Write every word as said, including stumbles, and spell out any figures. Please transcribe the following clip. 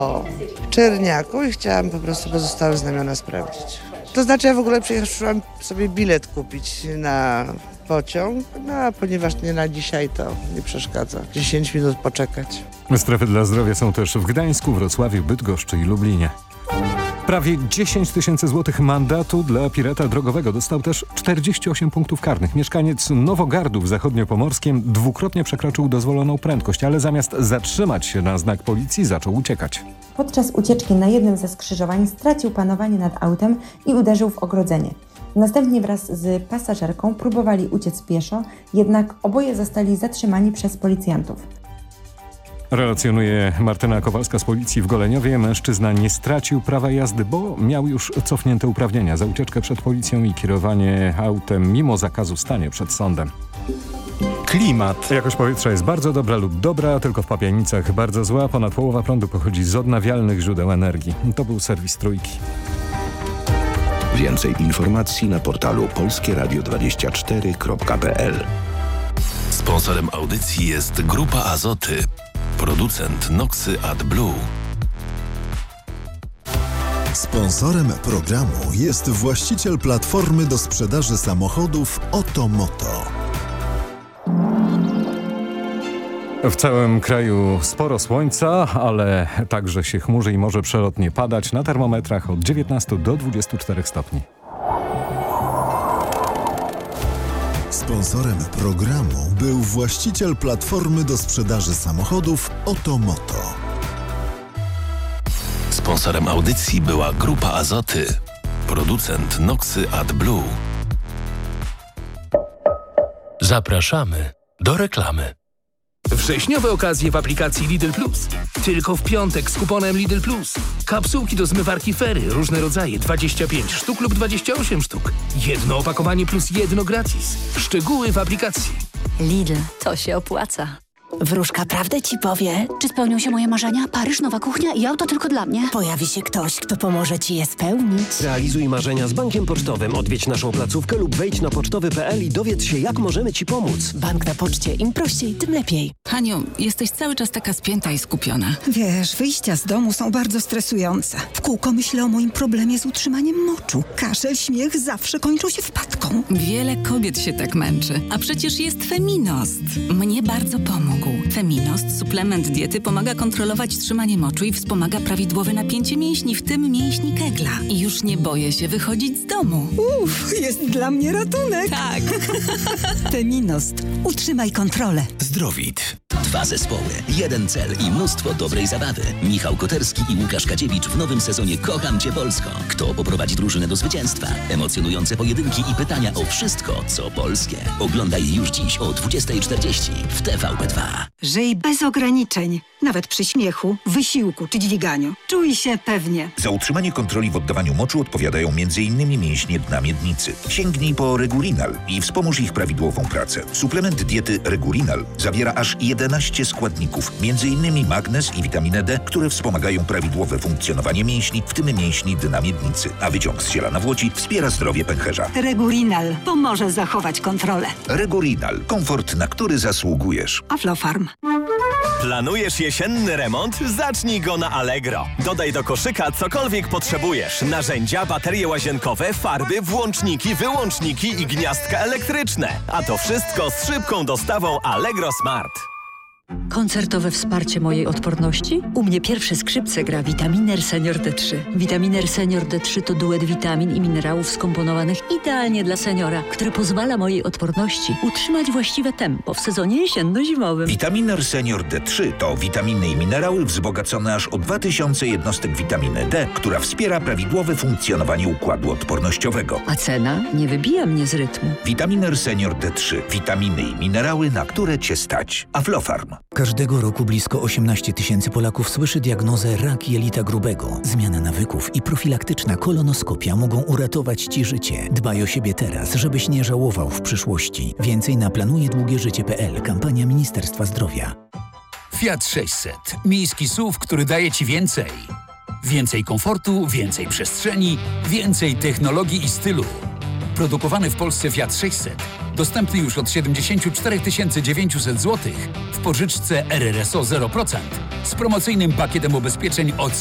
o Czerniaku i chciałam po prostu pozostałe znamiona sprawdzić. To znaczy ja w ogóle przyjechałam sobie bilet kupić na pociąg, no a ponieważ nie na dzisiaj, to nie przeszkadza. dziesięć minut poczekać. Strefy dla zdrowia są też w Gdańsku, Wrocławiu, Bydgoszczy i Lublinie. Prawie dziesięć tysięcy złotych mandatu dla pirata drogowego. Dostał też czterdzieści osiem punktów karnych. Mieszkaniec Nowogardu w Zachodniopomorskiem dwukrotnie przekroczył dozwoloną prędkość, ale zamiast zatrzymać się na znak policji, zaczął uciekać. Podczas ucieczki na jednym ze skrzyżowań stracił panowanie nad autem i uderzył w ogrodzenie. Następnie wraz z pasażerką próbowali uciec pieszo, jednak oboje zostali zatrzymani przez policjantów. Relacjonuje Martyna Kowalska z policji w Goleniowie. Mężczyzna nie stracił prawa jazdy, bo miał już cofnięte uprawnienia za ucieczkę przed policją i kierowanie autem mimo zakazu stanie przed sądem. Klimat. Jakość powietrza jest bardzo dobra lub dobra, tylko w Pabianicach bardzo zła. Ponad połowa prądu pochodzi z odnawialnych źródeł energii. To był serwis Trójki. Więcej informacji na portalu polskie radio dwadzieścia cztery kropka p l. Sponsorem audycji jest Grupa Azoty, producent Noxy AdBlue. Sponsorem programu jest właściciel platformy do sprzedaży samochodów Otomoto. W całym kraju sporo słońca, ale także się chmurzy i może przelotnie padać. Na termometrach od dziewiętnastu do dwudziestu czterech stopni. Sponsorem programu był właściciel platformy do sprzedaży samochodów Otomoto. Sponsorem audycji była Grupa Azoty, producent Noxy AdBlue. Zapraszamy do reklamy. Wrześniowe okazje w aplikacji Lidl Plus. Tylko w piątek z kuponem Lidl Plus. Kapsułki do zmywarki Fery, różne rodzaje, dwadzieścia pięć sztuk lub dwadzieścia osiem sztuk. Jedno opakowanie plus jedno gratis. Szczegóły w aplikacji. Lidl, to się opłaca. Wróżka prawdę ci powie. Czy spełnią się moje marzenia? Paryż, nowa kuchnia i auto tylko dla mnie? Pojawi się ktoś, kto pomoże ci je spełnić. Realizuj marzenia z Bankiem Pocztowym. Odwiedź naszą placówkę lub wejdź na pocztowy kropka p l i dowiedz się, jak możemy ci pomóc. Bank na poczcie. Im prościej, tym lepiej. Haniu, jesteś cały czas taka spięta i skupiona. Wiesz, wyjścia z domu są bardzo stresujące. W kółko myślę o moim problemie z utrzymaniem moczu. Kaszel, śmiech zawsze kończą się wpadką. Wiele kobiet się tak męczy. A przecież jest Feminost. Mnie bardzo pomógł. Feminost, suplement diety, pomaga kontrolować trzymanie moczu i wspomaga prawidłowe napięcie mięśni, w tym mięśni kegla. I już nie boję się wychodzić z domu. Uff, jest dla mnie ratunek. Tak. Feminost. Utrzymaj kontrolę. Zdrowit. Dwa zespoły, jeden cel i mnóstwo dobrej zabawy. Michał Koterski i Łukasz Kadziewicz w nowym sezonie Kocham Cię Polsko. Kto poprowadzi drużynę do zwycięstwa? Emocjonujące pojedynki i pytania o wszystko, co polskie. Oglądaj już dziś o dwudziestej czterdzieści w T V P dwa. Żyj bez ograniczeń. Nawet przy śmiechu, wysiłku czy dźwiganiu. Czuj się pewnie. Za utrzymanie kontroli w oddawaniu moczu odpowiadają m.in. mięśnie dna miednicy. Sięgnij po Regulinal i wspomóż ich prawidłową pracę. Suplement diety Regulinal zawiera aż jedenaście składników, m.in. magnez i witaminę D, które wspomagają prawidłowe funkcjonowanie mięśni, w tym mięśni dna miednicy. A wyciąg z ziela nawłoci wspiera zdrowie pęcherza. Regulinal pomoże zachować kontrolę. Regulinal. Komfort, na który zasługujesz. Aflofarm. Planujesz jesienny remont? Zacznij go na Allegro. Dodaj do koszyka cokolwiek potrzebujesz. Narzędzia, baterie łazienkowe, farby, włączniki, wyłączniki i gniazdka elektryczne. A to wszystko z szybką dostawą Allegro Smart. Koncertowe wsparcie mojej odporności? U mnie pierwsze skrzypce gra Vitaminer Senior D trzy. Vitaminer Senior D trzy to duet witamin i minerałów skomponowanych idealnie dla seniora, który pozwala mojej odporności utrzymać właściwe tempo w sezonie jesienno-zimowym. Vitaminer Senior D trzy to witaminy i minerały wzbogacone aż o dwa tysiące jednostek witaminy D, która wspiera prawidłowe funkcjonowanie układu odpornościowego. A cena nie wybija mnie z rytmu. Vitaminer Senior D trzy. Witaminy i minerały, na które Cię stać. Aflofarm. Każdego roku blisko osiemnaście tysięcy Polaków słyszy diagnozę rak jelita grubego. Zmiana nawyków i profilaktyczna kolonoskopia mogą uratować Ci życie. Dbaj o siebie teraz, żebyś nie żałował w przyszłości. Więcej na planuje długie życie kropka p l. Kampania Ministerstwa Zdrowia. Fiat sześćset. Miejski S U V, który daje Ci więcej. Więcej komfortu, więcej przestrzeni, więcej technologii i stylu. Produkowany w Polsce Fiat sześćset Dostępny już od siedemdziesiąt cztery tysiące dziewięćset złotych w pożyczce R R S O zero procent z promocyjnym pakietem ubezpieczeń od